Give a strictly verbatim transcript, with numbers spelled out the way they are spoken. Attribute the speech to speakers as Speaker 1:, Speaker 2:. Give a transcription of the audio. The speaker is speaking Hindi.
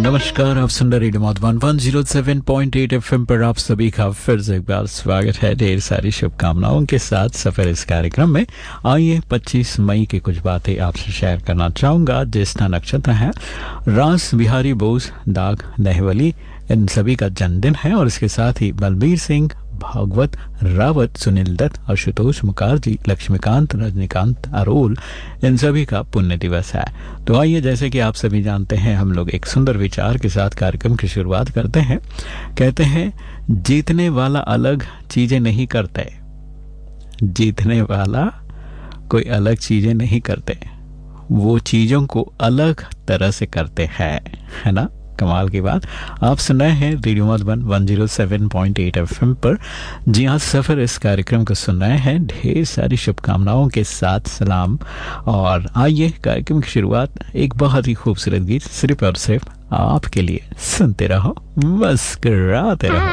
Speaker 1: नमस्कार, आप सुन रहे radio Madhuban one zero seven point eight FM पर आप सभी का फिर से एक बार स्वागत है। ढेर सारी शुभकामनाओं के साथ सफर इस कार्यक्रम में आइए पच्चीस मई की कुछ बातें आपसे शेयर करना चाहूँगा। ज्येष्ठा नक्षत्र है, रास बिहारी बोस, दाग दहवली, इन सभी का जन्मदिन है। और इसके साथ ही बलबीर सिंह, भागवत रावत, सुनील दत्त, आशुतोष मुखर्जी, लक्ष्मीकांत, रजनीकांत अरोल, इन सभी का पुण्य दिवस है। तो आइए, जैसे कि आप सभी जानते हैं, हम लोग एक सुंदर विचार के साथ कार्यक्रम की शुरुआत करते हैं। कहते हैं, जीतने वाला अलग चीजें नहीं करते, जीतने वाला कोई अलग चीजें नहीं करते, वो चीजों को अलग तरह से करते हैं। है ना, कमाल की बात। आप सुन रहे हैं radio Madhuban one zero seven point eight FM पर। जी हाँ, सफर इस कार्यक्रम को सुन रहे हैं। ढेर सारी शुभकामनाओं के साथ सलाम। और आइए, कार्यक्रम की शुरुआत एक बहुत ही खूबसूरत गीत सिर्फ और सिर्फ आपके लिए। सुनते रहो, मुस्कुराते रहो।